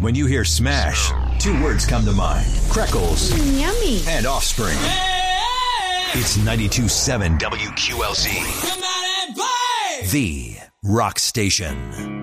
When you hear Smash, two words come to mind. Freckles Yummy. and Offspring. It's 92.7 WQLZ. Come out and play! The Rock Station.